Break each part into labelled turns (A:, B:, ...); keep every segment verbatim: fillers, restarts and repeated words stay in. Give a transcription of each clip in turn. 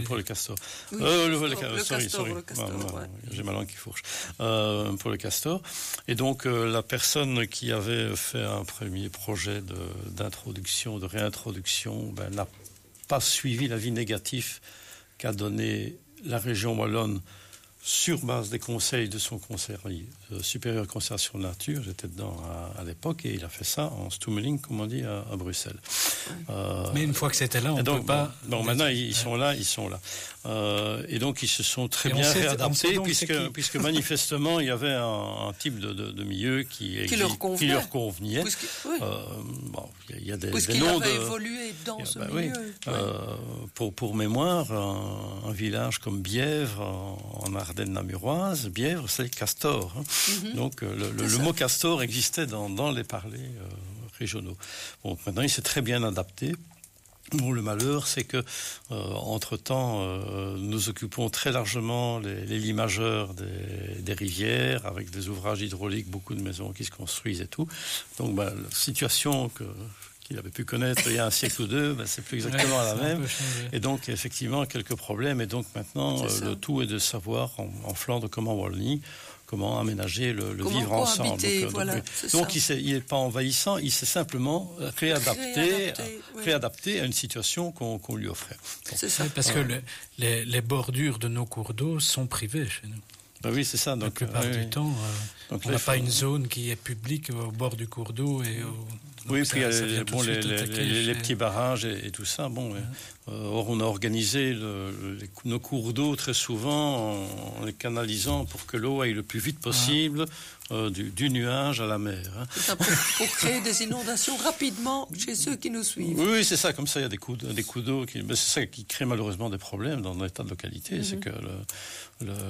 A: pour le castor.
B: Oui,
A: euh, le,
B: le,
A: le,
B: le
A: sorry,
B: castor,
A: sorry.
B: le castor,
A: Ah,
B: ouais.
A: J'ai ma langue qui fourche. Euh, pour le castor. Et donc, euh, la personne qui avait fait un premier projet de, d'introduction, de réintroduction, ben, n'a pas suivi l'avis négatif qu'a donné la région wallonne sur base des conseils de son conseil euh, supérieur de conservation de nature. J'étais dedans à, à l'époque et il a fait ça en stummeling, comme on dit, à, à Bruxelles.
C: Euh, Mais une fois que c'était là, on ne peut pas...
A: Bon, bon maintenant, ils sont là, ils sont là. Euh, et donc, ils se sont très et bien sait, réadaptés, puisque, puisque manifestement, il y avait un, un type de, de, de milieu qui,
B: qui, leur,
A: qui leur convenait.
B: Oui.
A: Euh, bon, il y a des,
B: Puisqu'il
A: des noms
B: avait
A: de...
B: évolué dans a, ce
A: bah,
B: milieu.
A: Oui. Oui. Euh, pour, pour mémoire, un, un village comme Bièvre, en, en Ardennes-Namuroise, Bièvre, c'est castor. Hein. Mm-hmm. Donc, le, le, le mot castor existait dans, dans les parlers euh, régionaux. Bon, maintenant, il s'est très bien adapté. Bon, le malheur, c'est que, euh, entre-temps, euh, nous occupons très largement les, les limageurs des, des rivières, avec des ouvrages hydrauliques, beaucoup de maisons qui se construisent et tout. Donc, ben, la situation que... qu'il avait pu connaître il y a un siècle ou deux, ben, c'est plus exactement ouais, la même. Et donc, effectivement, quelques problèmes. Et donc, maintenant, euh, le tout est de savoir, en, en Flandre comme en Wallonie, comment aménager le, le vivre ensemble. Donc,
B: voilà,
A: donc, donc il n'est pas envahissant, il s'est simplement réadapté, réadapté, oui. réadapté à une situation qu'on, qu'on lui offrait.
C: Donc, c'est ça. Oui, parce euh, que le, les, les bordures de nos cours d'eau sont privées chez nous.
A: Ben oui, c'est ça. Donc,
C: la plupart euh, du oui. temps, euh, donc, on n'a pas une zone qui est publique au bord du cours d'eau et au... Donc
A: oui,
C: ça,
A: puis il y a
C: ça
A: les, bon, les, les, les, les petits barrages et, et tout ça. Bon, ouais. euh, or, on a organisé le, le, les, nos cours d'eau très souvent en, en les canalisant pour que l'eau aille le plus vite possible ah. euh, du, du nuage à la mer. Hein.
B: C'est ça, pour, pour créer des inondations rapidement chez ceux qui nous suivent.
A: Oui, oui c'est ça. Comme ça, il y a des coups, des coups d'eau. Qui, ben, c'est ça qui crée malheureusement des problèmes dans l'état de localité. Mm-hmm. C'est que le, le,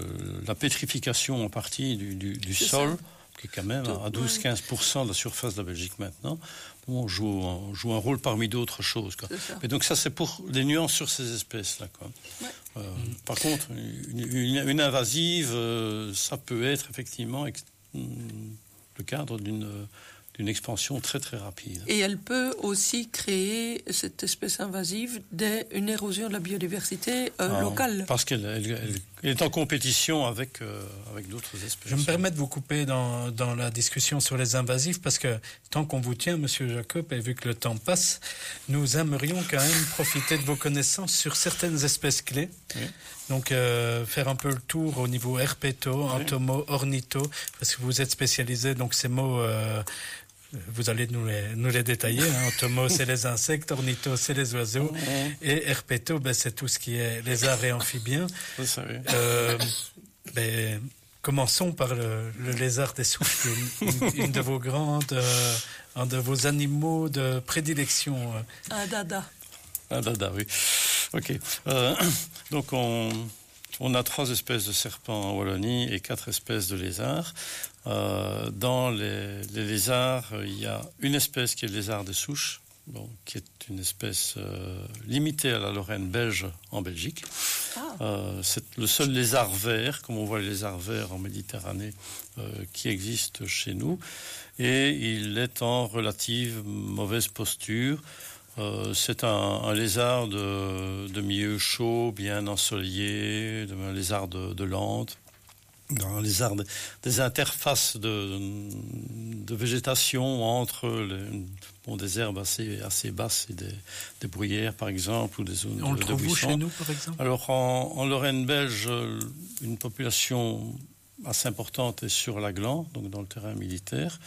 A: la pétrification en partie du, du, du sol... Ça. Qui est quand même à douze à quinze pour cent de la surface de la Belgique maintenant, on joue, on joue un rôle parmi d'autres choses. Quoi. Et donc ça, c'est pour des nuances sur ces espèces-là. Quoi. Ouais. Euh, mmh. Par contre, une, une, une invasive, euh, ça peut être effectivement ex- le cadre d'une... d'une expansion très très rapide.
B: Et elle peut aussi créer, cette espèce invasive, des, une érosion de la biodiversité euh, ah, locale.
A: Parce qu'elle elle, elle, elle est en compétition avec, euh, avec d'autres espèces.
C: Je me permets de vous couper dans, dans la discussion sur les invasifs, parce que tant qu'on vous tient, Monsieur Jacob, et vu que le temps passe, nous aimerions quand même profiter de vos connaissances sur certaines espèces clés. Oui. Donc, euh, faire un peu le tour au niveau herpéto, oui. entomo, ornitho, parce que vous êtes spécialisé, donc ces mots... Euh, vous allez nous les, nous les détailler. Hein. Entomo, c'est les insectes, ornitho, c'est les oiseaux, mmh. et herpéto, ben, c'est tout ce qui est lézards et amphibiens.
A: Vous savez.
C: Euh, ben, commençons par le, le lézard des souches, une, une de vos grandes, euh, un de vos animaux de prédilection.
B: Un dada.
A: Un dada, oui. Ok. Euh, donc on. On a trois espèces de serpents en Wallonie et quatre espèces de lézards. Euh, dans les, les lézards, il y a une espèce qui est le lézard des souches, bon, qui est une espèce euh, limitée à la Lorraine belge en Belgique. Ah. Euh, c'est le seul lézard vert, comme on voit les lézards verts en Méditerranée, euh, qui existe chez nous. Et il est en relative mauvaise posture. Euh, c'est un, un lézard de, de milieu chaud, bien ensoleillé, un lézard de, de lande, un lézard de, des interfaces de, de végétation entre les, bon, des herbes assez, assez basses et des, des bruyères, par exemple, ou des zones
C: On
A: de,
C: le trouve
A: de
C: où
A: buissons.
C: Chez nous, par exemple?
A: Alors, en, en Lorraine belge, une population assez importante est sur l'Aglan, donc dans le terrain militaire.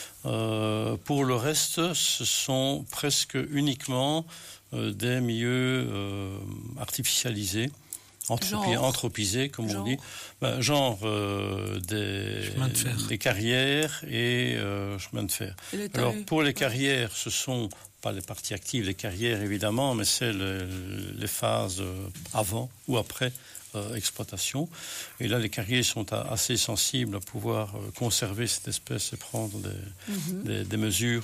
A: Euh, pour le reste, ce sont presque uniquement euh, des milieux euh, artificialisés, anthropi- anthropisés, comme genre. on dit. Ben, genre euh, des, de des carrières et euh, chemins de fer. Alors, pour les carrières, ce sont pas les parties actives, les carrières évidemment, mais c'est le, les phases avant ou après Euh, exploitation. Et là, les carriers sont à, assez sensibles à pouvoir euh, conserver cette espèce et prendre des, mm-hmm. des, des mesures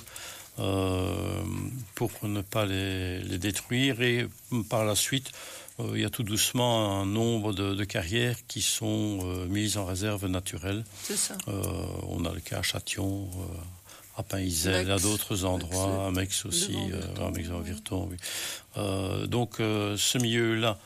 A: euh, pour ne pas les, les détruire. Et par la suite, euh, il y a tout doucement un nombre de, de carrières qui sont euh, mises en réserve naturelle.
B: C'est ça.
A: Euh, on a le cas à Châtillon, euh, à Pain-Isel, à d'autres endroits, à Mex aussi, euh, à Mex-en-Virton, oui. Euh, donc, euh, ce milieu-là